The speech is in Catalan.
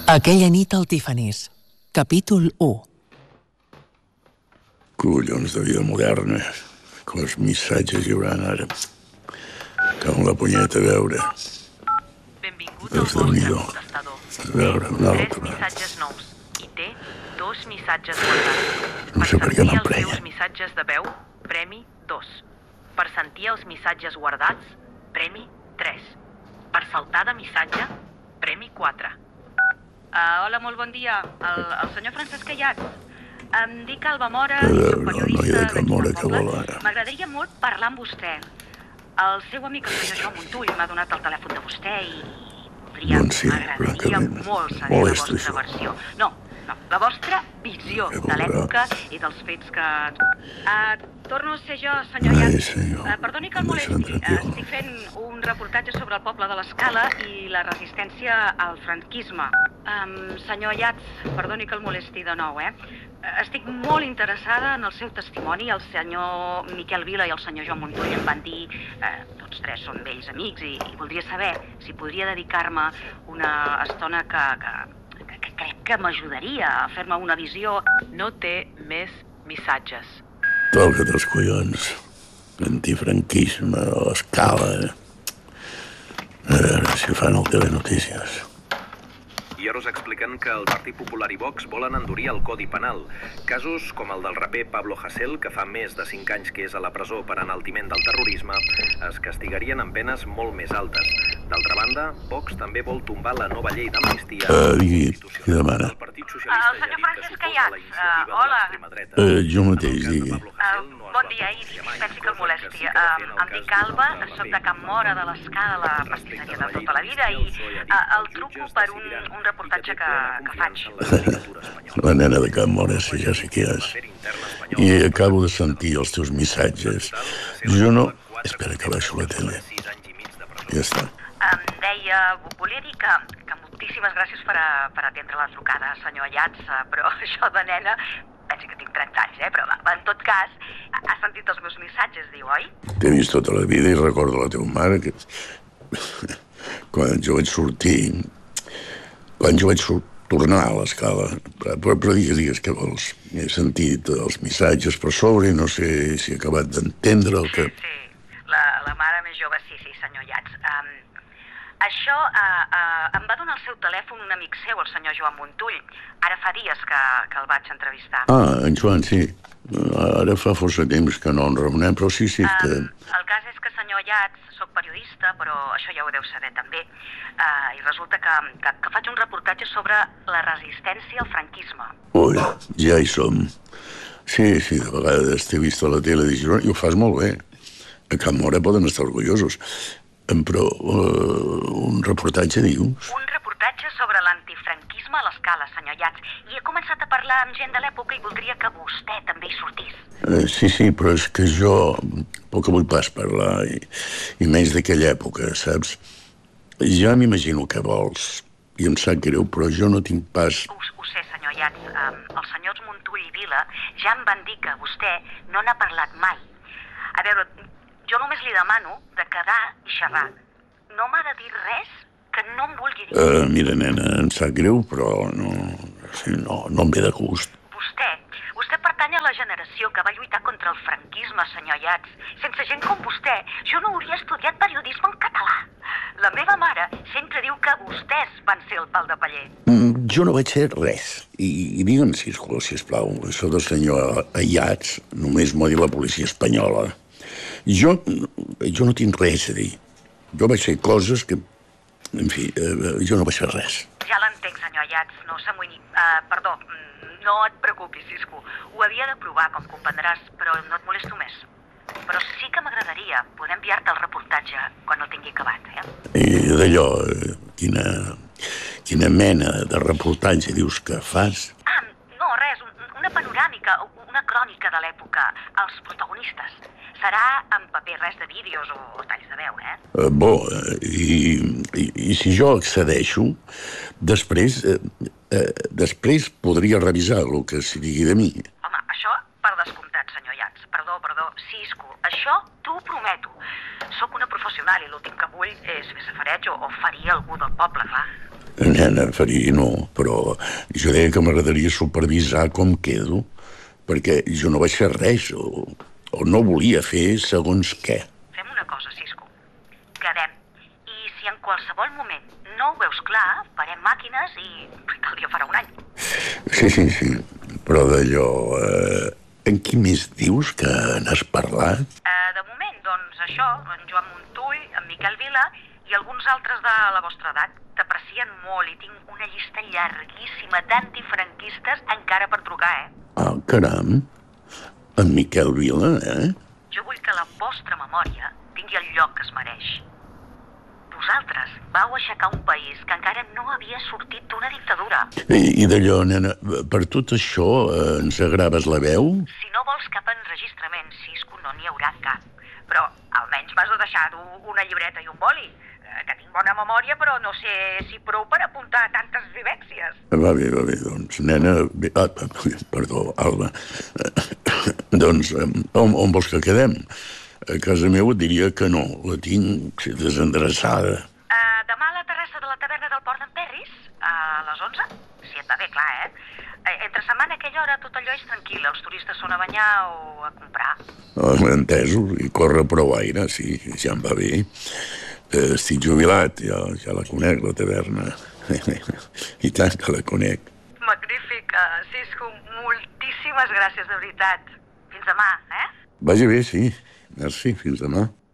Aquella nit al Tiffany's, capítol 1. Collons de vida moderna. Quants missatges hi haurà ara. Cau la punyeta a veure. Benvingut al vostre contestador. A veure, un altre. 3 missatges nous i té 2 missatges guardats. No sé per què sentir m'emprenya. els seus missatges de veu, premi 2. Per sentir els missatges guardats, premi 3. Per saltar de missatge, premi 4. Hola, molt bon dia. El senyor Francesc Ayats. Em dic Alba Mora, soc periodista noia de Can Mora, d'aquí que del vol poble. ara? M'agradaria molt parlar amb vostè. El seu amic, el senyor Joan Montull, m'ha donat el telèfon de vostè i Doncs sí, m'agradaria francament, molt saber la molesta, vostra això. versió. No, la vostra visió Què de voldrà? l'època i dels fets que... Torno a ser jo, senyor Ai, Ayats. senyor, Perdoni que el deixa'm molesti. tranquil. Estic fent un reportatge sobre el poble de l'Escala i la resistència al franquisme. Senyor Ayats, perdoni que el molesti de nou, Estic molt interessada en el seu testimoni. El senyor Miquel Vila i el senyor Joan Montull em van dir, tots tres són vells amics, i voldria saber si podria dedicar-me una estona que crec que m'ajudaria a fer-me una visió. No té més missatges. Toca't els collons. Antifranquisme, a l'Escala. A veure si fan el Telenotícies. I ara us expliquen que el Partit Popular i Vox volen endurir el Codi Penal. Casos com el del raper Pablo Hasél, que fa més de 5 anys que és a la presó per enaltiment del terrorisme, es castigarien amb penes molt més altes. D'altra banda, Vox també vol tombar la nova llei d'amnistia. Digui, qui demana? El Partit Socialista El senyor ja ha dit que Francesc s'oposa a la Ayats, iniciativa de hola. l'extrema dreta. Jo mateix, digui. Bon dia, i dispensi que el molesti. Em dic Alba, soc de Can Mora, de l'Escala, la pastissatge de tota la vida, i el truco per un reportatge que faig. La nena de Can Mora, si ja sé qui és. I acabo de sentir els teus missatges. Jo no... Espera que baixo la tele. Ja està. Em deia, volia dir que moltíssimes gràcies per atendre la trucada, senyor Ayats, però això de nena, pensi que tinc 30 anys, però en tot cas, ha sentit els meus missatges, diu, oi? T'he vist tota la vida i recordo la teva mare que... Quan jo vaig sortir... Quan jo vaig tornar a l'Escala... Però digues què vols. He sentit els missatges per sobre i no sé si he acabat d'entendre el que... Sí, la mare més jove, sí, senyor Ayats. Això em va donar el seu telèfon un amic seu, el senyor Joan Montull. Ara fa dies que el vaig entrevistar. En Joan, sí. Ara fa força temps que no en remenem, però sí que... El cas és que, senyor Ayats, soc periodista, però això ja ho deu saber també, i resulta que faig un reportatge sobre la resistència al franquisme. Ui, ja hi som. Sí, de vegades t'he vist a la tele de Girona i ho fas molt bé. A Can Mora poden estar orgullosos. Però un reportatge, dius? Un reportatge sobre l'antifranquisme a l'Escala, senyor Ayats. I he començat a parlar amb gent de l'època i voldria que vostè també hi sortís. Sí, però és que jo poc vull pas parlar, i menys d'aquella època, saps? Ja m'imagino què vols, i em sap greu, però jo no tinc pas... Ho sé, senyor Ayats. Els senyors Montull i Vila ja em van dir que vostè no n'ha parlat mai. A veure, jo només li demano de quedar i xerrar. No m'ha de dir res que no em vulgui dir. Mira, nena, em sap greu, però no em ve de gust. Vostè pertany a la generació que va lluitar contra el franquisme, senyor Ayats. Sense gent com vostè, jo no hauria estudiat periodisme en català. La meva mare sempre diu que vostès van ser el pal de paller. Jo no vaig ser res. I digue'm, sisplau, això del senyor Ayats només m'ho diu la policia espanyola. Jo no tinc res a dir. Jo vaig fer coses que... En fi, jo no vaig fer res. Ja l'entenc, senyor Ayats, no s'amoïni. Perdó, no et preocupis, Cisco. Ho havia de provar, com comprendràs, però no et molesto més. Però sí que m'agradaria poder enviar-te el reportatge quan el tingui acabat, I d'allò, quina mena de reportatge dius que fas? No, res, una panoràmica, una crònica de l'època, els protagonistes. Serà en paper, res de vídeos o talls de veu, I si jo accedeixo, després podria revisar el que s'hi digui de mi. Home, això per descomptat, senyor Ayats. Perdó, Cisco, això t'ho prometo. Sóc una professional i l'últim que vull és fer safareig o ferir algú del poble, clar. Nena, ferir no, però jo deia que m'agradaria supervisar com quedo, perquè jo no vaig fer res, o no volia fer segons què. Fem una cosa, Cisco. Quedem. I si en qualsevol moment no ho veus clar, farem màquines i el dia farà un any. Sí, però d'allò... En qui més dius que n'has parlat? De moment, doncs això, en Joan Montull, en Miquel Vila i alguns altres de la vostra edat t'aprecien molt i tinc una llista llarguíssima d'antifranquistes encara per trucar, Ah, caram. En Miquel Vila, Jo vull que la vostra memòria tingui el lloc que es mereix. Vosaltres vau aixecar un país que encara no havia sortit d'una dictadura. I d'allò, nena, per tot això ens agraves la veu? Si no vols cap enregistrament, Cisco, no n'hi haurà cap. Però almenys m'has de deixar una llibreta i un boli, que tinc bona memòria, però no sé si prou per apuntar tantes vivències. Va bé, doncs, nena... Perdó, Alba. Doncs, on vols que quedem? A casa meva et diria que no, la tinc desendreçada. Demà a la terrassa de la taverna del Port d'en Perris, a les 11, si et va bé, clar, Entre setmana a aquella hora tot allò és tranquil, els turistes són a banyar o a comprar. Entesos, i corre prou aire, sí, ja em va bé. Estic jubilat, ja la conec, la taverna. I tant que la conec. Magnífic, Cisco, moltíssimes gràcies, de veritat. Fins demà, Vagi bé, sí. Merci, fins demà.